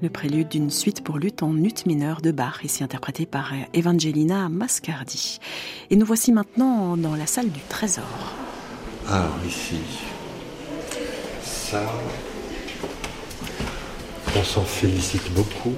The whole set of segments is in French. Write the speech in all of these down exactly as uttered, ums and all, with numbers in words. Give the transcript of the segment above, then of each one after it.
le prélude d'une suite pour luth en ut mineur de Bach, ici interprétée par Evangelina Mascardi. Et nous voici maintenant dans la salle du trésor. Alors ici, ça, on s'en félicite beaucoup.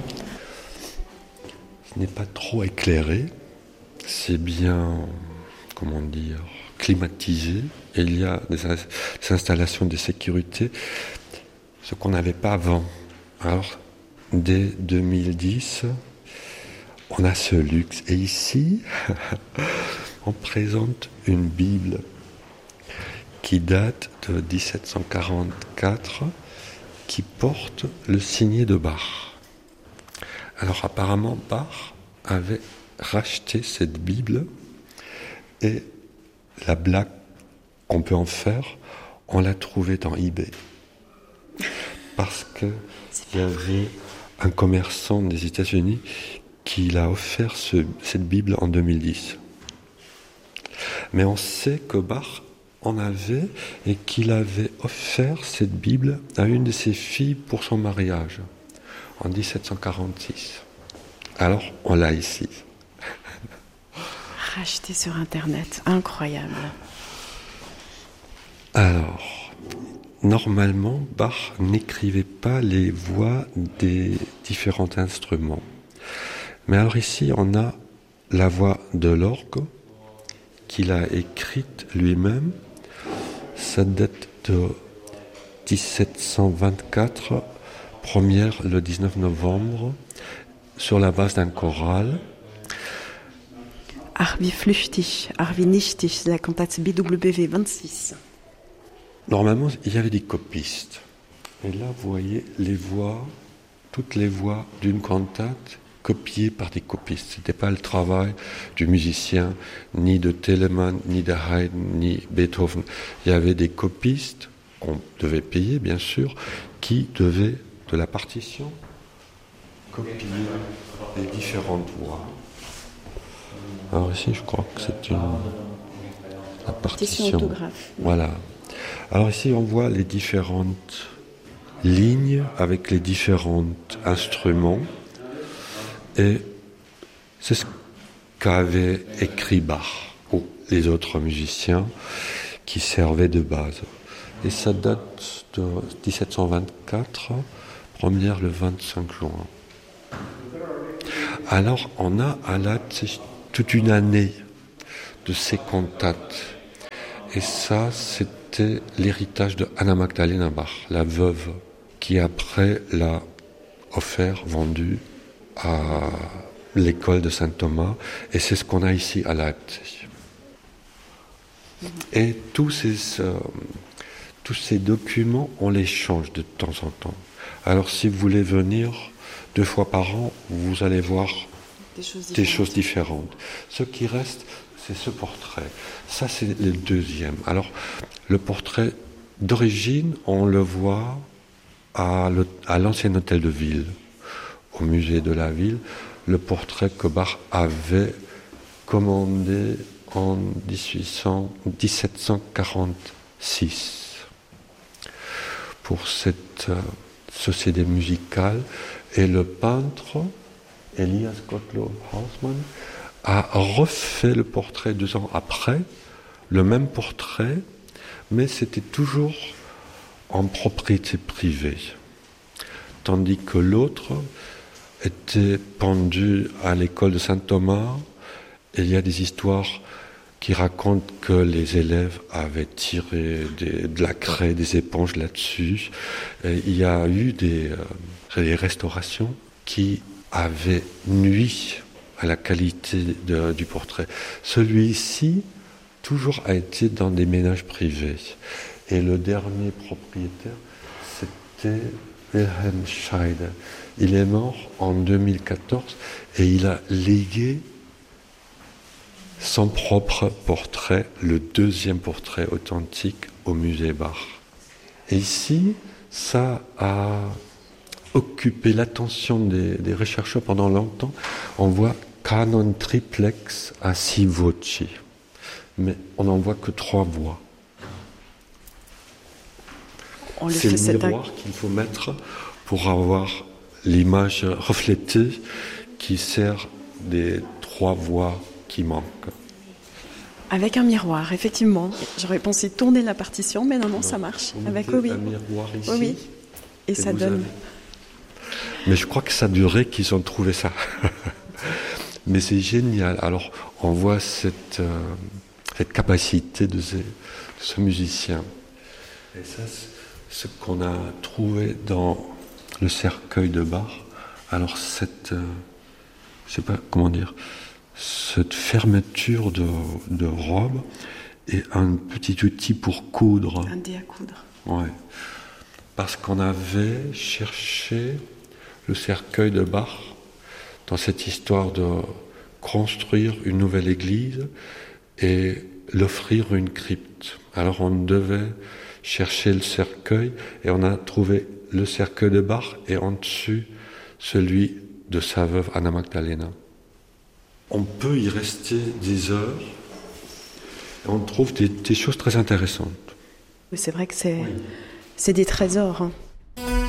Ce n'est pas trop éclairé, c'est bien, comment dire, climatisé. Et il y a des, des installations de sécurité, ce qu'on n'avait pas avant. Alors, dès deux mille dix, on a ce luxe. Et ici, on présente une Bible qui date de dix-sept cent quarante-quatre, qui porte le signet de Bach. Alors apparemment, Bach avait racheté cette Bible et la blague qu'on peut en faire, on l'a trouvée dans eBay. Parce qu'il y avait un commerçant des États-Unis qui l'a offert ce, cette Bible en deux mille dix. Mais on sait que Bach en avait et qu'il avait offert cette Bible à une de ses filles pour son mariage en dix-sept cent quarante-six. Alors, on l'a ici. Racheté sur Internet, incroyable. Alors, normalement, Bach n'écrivait pas les voix des différents instruments. Mais alors ici, on a la voix de l'orgue qu'il a écrite lui-même. Ça date de dix-sept cent vingt-quatre, première le dix-neuf novembre, sur la base d'un choral. Arvi flüchtig, Arvi nichtig, la cantate B W V vingt-six. Normalement, il y avait des copistes. Et là, vous voyez les voix, toutes les voix d'une cantate copiées par des copistes. Ce n'était pas le travail du musicien, ni de Telemann, ni de Haydn, ni Beethoven. Il y avait des copistes, qu'on devait payer bien sûr, qui devaient, de la partition, copier les différentes voix. Alors ici, je crois que c'est une la partition. Partition autographe. Voilà. Alors ici, on voit les différentes lignes avec les différents instruments. Et c'est ce qu'avait écrit Bach ou les autres musiciens qui servaient de base. Et ça date de dix-sept cent vingt-quatre, première le vingt-cinq juin. Alors on a à Leipzig toute une année de ces cantates. Et ça, c'était l'héritage de Anna Magdalena Bach, la veuve, qui après l'a offert, vendu à l'école de Saint-Thomas. Et c'est ce qu'on a ici à Leipzig. Et tous ces, euh, tous ces documents, on les change de temps en temps. Alors si vous voulez venir deux fois par an, vous allez voir des choses différentes. Des choses différentes. Ce qui reste, c'est ce portrait. Ça, c'est le deuxième. Alors, le portrait d'origine, on le voit à, le, à l'ancien hôtel de ville, au musée de la ville, le portrait que Bach avait commandé en dix-sept cent quarante-six pour cette euh, société musicale. Et le peintre, Elias Gottlob Hausmann, a refait le portrait deux ans après, le même portrait, mais c'était toujours en propriété privée. Tandis que l'autre était pendu à l'école de Saint-Thomas, et il y a des histoires qui racontent que les élèves avaient tiré des, de la craie, des éponges là-dessus. Et il y a eu des, euh, des restaurations qui avaient nui à la qualité de, du portrait. Celui-ci, toujours a été dans des ménages privés. Et le dernier propriétaire, c'était Wilhelm Scheider. Il est mort en deux mille quatorze et il a légué son propre portrait, le deuxième portrait authentique au musée Bach. Et ici, ça a occupé l'attention des, des chercheurs pendant longtemps. On voit canon triplex à six voci, mais on n'en voit que trois voix. On C'est le fait miroir qu'il faut mettre pour avoir l'image reflétée qui sert des trois voix qui manquent. Avec un miroir, effectivement. J'aurais pensé tourner la partition, mais non, non, Non, ça marche. vous Avec mettez oui. un miroir ici. Oui, oui. Et, et ça vous donne. avez- Mais je crois que ça durait qu'ils ont trouvé ça. Mais c'est génial. Alors, on voit cette, euh, cette capacité de ce, de ce musicien. Et ça, c'est ce qu'on a trouvé dans le cercueil de Bach. Alors, cette, euh, je sais pas comment dire, cette fermeture de, de robe et un petit outil pour coudre. Un dé à coudre. Ouais. Parce qu'on avait cherché le cercueil de Bach dans cette histoire de construire une nouvelle église et l'offrir une crypte. Alors on devait chercher le cercueil et on a trouvé le cercueil de Bach et en dessus celui de sa veuve Anna Magdalena. On peut y rester des heures et on trouve des, des choses très intéressantes. C'est vrai que c'est, c'est des trésors. Hein.